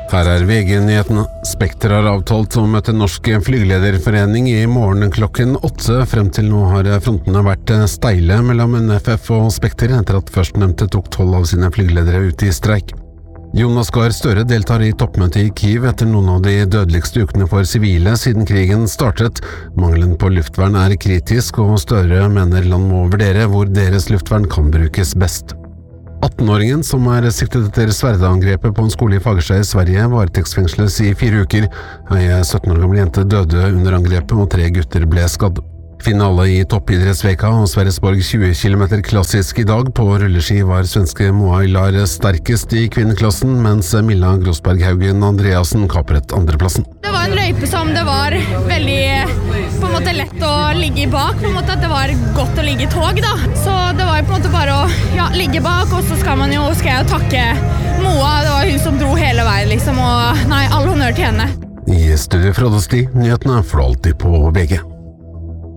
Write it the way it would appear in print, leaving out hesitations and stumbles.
Her VG-nyhetene. Spekter har avtalt å møte Norsk Flygelederforening i morgen klokken 8. Frem til nå har frontene vært steile mellom NFF og Spekter etter at førstnevnte tok 12 av sine flygeledere ut i streik. Jonas Gahr Støre deltar i toppmøtet i Kyiv etter noen av de dødeligste ukene for sivile siden krigen startet. Mangelen på luftvern er kritisk, og Støre mener land må vurdere hvor deres luftvern kan brukes best. 18-åringen som siktet etter sverdeangrepet på en skole i Fagersta i Sverige varetektsfengsles i 4 uker. Ei 17 år gammel jente døde under angrepet, og 3 gutter ble skadd. Finale i toppidrettsveka og Sverresborg 20 km klassisk i dag. På rulleski var svenske Moa Ilar sterkest i kvinneklassen, mens Milla Grosberg-Haugen Andreasen kapret andreplassen. Det var en løype som det var veldig på en måte lett å ligge i bak, på en måte at det var godt å ligge i tog da. Så det var på en måte bare å ligge bak, og så skal jeg jo takke Moa, det var hun som dro hele veien liksom, og all honnør til henne. I studio fra Sti, nyhetene får du alltid på VG.